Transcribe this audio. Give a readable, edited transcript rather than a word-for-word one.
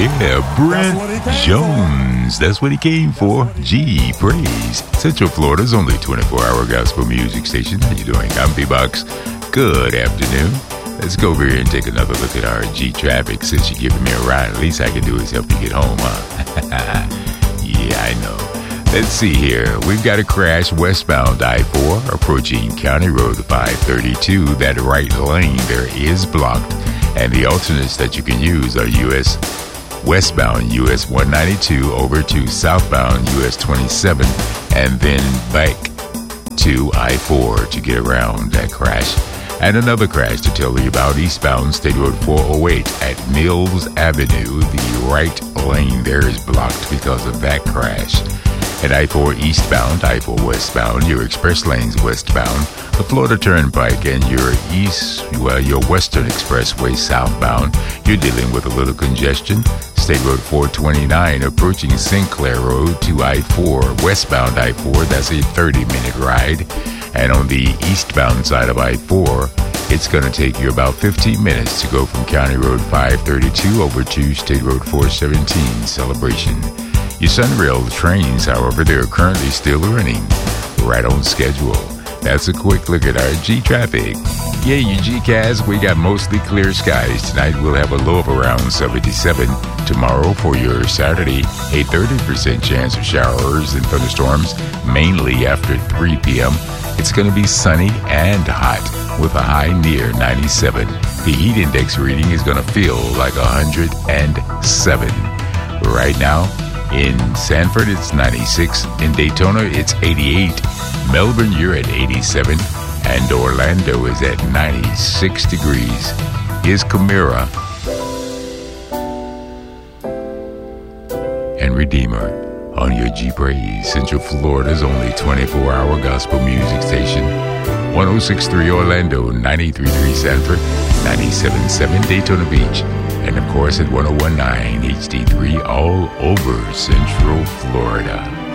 Yeah, Brent Jones. That's what he came for. G Praise. Central Florida's only 24-hour gospel music station. How you doing? I'm B-Box. Good afternoon. Let's go over here and take another look at our G traffic. Since you're giving me a ride, at least I can do is help you get home, huh? Yeah, I know. Let's see here. We've got a crash westbound I-4 approaching County Road 532. That right lane there is blocked. And the alternates that you can use are US westbound US 192 over to southbound US 27 and then back to I-4 to get around that crash. And another crash to tell you about eastbound State Road 408 at Mills Avenue. The right lane there is blocked because of that crash. At I-4 eastbound, I-4 westbound, your express lanes westbound, the Florida Turnpike, and your Western Expressway southbound, you're dealing with a little congestion. State Road 429 approaching Sinclair Road to I-4, westbound I-4, that's a 30-minute ride. And on the eastbound side of I-4, it's going to take you about 15 minutes to go from County Road 532 over to State Road 417 Celebration. Your Sunrail trains, however, they're currently still running right on schedule. That's a quick look at our G traffic. Yeah, you G-Cast, we got mostly clear skies. Tonight we'll have a low of around 77. Tomorrow for your Saturday, a 30% chance of showers and thunderstorms, mainly after 3 p.m. It's going to be sunny and hot with a high near 97. The heat index reading is going to feel like 107. Right now, in Sanford, it's 96. In Daytona, it's 88. Melbourne, you're at 87. And Orlando is at 96 degrees. Here's Camara and Redeemer on your G-Praise. Central Florida's only 24-hour gospel music station. 106.3 Orlando, 93.3 Sanford, 97.7 Daytona Beach. And of course at 101.9 HD3 all over Central Florida.